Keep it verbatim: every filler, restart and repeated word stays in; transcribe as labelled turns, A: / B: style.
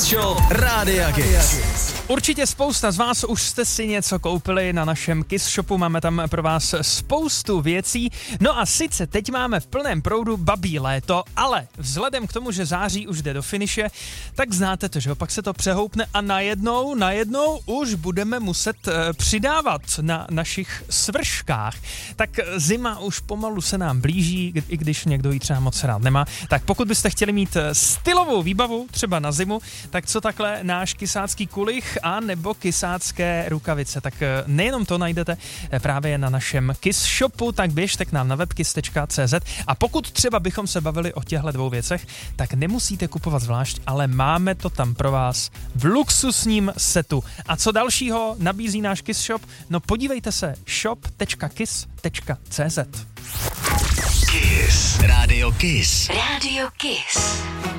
A: Shop Rádia Kiss.
B: Určitě spousta z vás už jste si něco koupili na našem Kiss Shopu, máme tam pro vás spoustu věcí. No a sice teď máme v plném proudu babí léto, ale vzhledem k tomu, že září už jde do finiše, tak znáte to, že opak se to přehoupne a najednou, najednou už budeme muset e, přidávat na našich svrškách. Tak zima už pomalu se nám blíží, i když někdo ji třeba moc rád nemá. Tak pokud byste chtěli mít stylovou výbavu, třeba na zimu, tak co takhle náš kysácký kulich a nebo kysácké rukavice. Tak nejenom to najdete právě na našem Kiss Shopu, tak běžte k nám na webkiss tečka cé zet a pokud třeba bychom se bavili o těchto dvou věcech, tak nemusíte kupovat zvlášť, ale máme to tam pro vás v luxusním setu. A co dalšího nabízí náš Kiss Shop? No podívejte se shop tečka kiss tečka cé zet.
A: Kiss. Rádio Kiss.
C: Rádio Kiss.